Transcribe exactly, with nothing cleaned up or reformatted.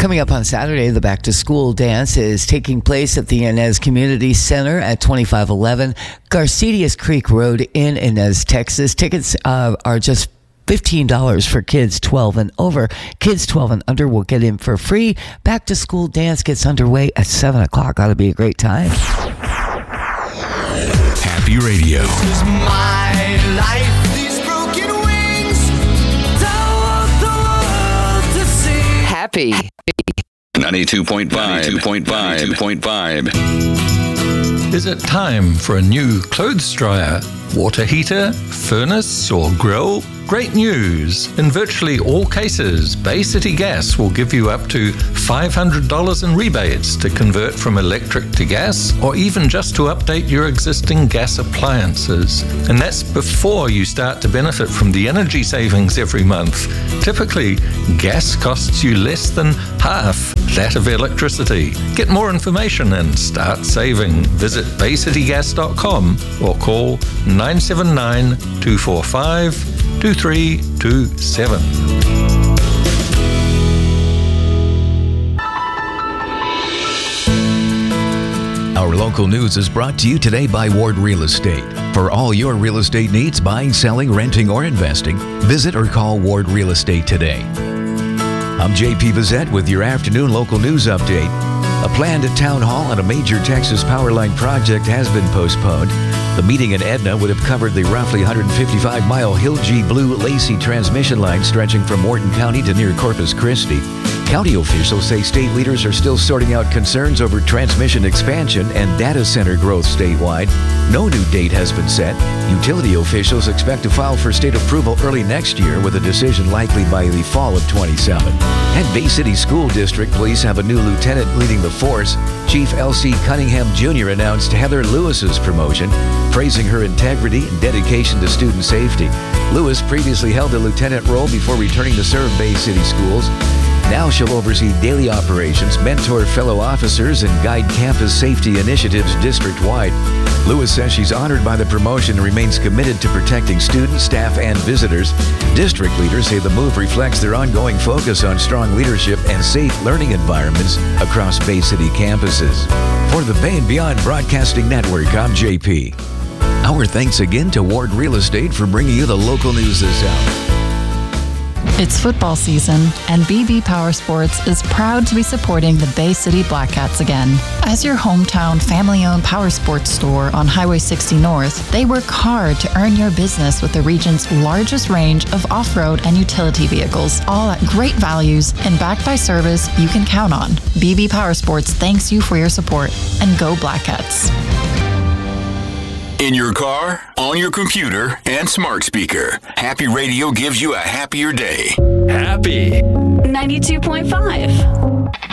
Coming up on Saturday, the Back to School Dance is taking place at the Inez Community Center at twenty-five eleven Garcetius Creek Road in Inez, Texas. Tickets uh, are just fifteen dollars for kids twelve and over. Kids twelve and under will get in for free. Back to School Dance gets underway at seven o'clock. Ought to be a great time. Happy Radio. This is my life. These broken wings. Don't want the world to see. Happy. ninety-two point five. ninety-two point five. ninety-two point five. Is it time for a new clothes dryer, water heater, furnace, or grill? Great news! In virtually all cases, Bay City Gas will give you up to five hundred dollars in rebates to convert from electric to gas, or even just to update your existing gas appliances. And that's before you start to benefit from the energy savings every month. Typically, gas costs you less than half that of electricity. Get more information and start saving. Visit bay city gas dot com or call nine seven nine, two four five, two three two seven. Our local news is brought to you today by Ward Real Estate. For all your real estate needs, buying, selling, renting, or investing, visit or call Ward Real Estate today. I'm J P Bissett with your afternoon local news update. A planned town hall on a major Texas power line project has been postponed. The meeting in Edna would have covered the roughly one hundred fifty-five mile Hill G Blue Lacey transmission line stretching from Morton County to near Corpus Christi. County officials say state leaders are still sorting out concerns over transmission expansion and data center growth statewide. No new date has been set. Utility officials expect to file for state approval early next year, with a decision likely by the fall of twenty-seven. And Bay City School District Police have a new lieutenant leading the force. Chief L C Cunningham Junior announced Heather Lewis's promotion, praising her integrity and dedication to student safety. Lewis previously held the lieutenant role before returning to serve Bay City schools. Now she'll oversee daily operations, mentor fellow officers, and guide campus safety initiatives district-wide. Lewis says she's honored by the promotion and remains committed to protecting students, staff, and visitors. District leaders say the move reflects their ongoing focus on strong leadership and safe learning environments across Bay City campuses. For the Bay and Beyond Broadcasting Network, I'm J P. Our thanks again to Ward Real Estate for bringing you the local news this hour. It's football season, and B B Power Sports is proud to be supporting the Bay City Blackcats again. As your hometown family-owned power sports store on Highway sixty North, they work hard to earn your business with the region's largest range of off-road and utility vehicles, all at great values and backed by service you can count on. B B Power Sports thanks you for your support, and go Blackcats. In your car, on your computer, and smart speaker, Happy Radio gives you a happier day. Happy. ninety-two point five.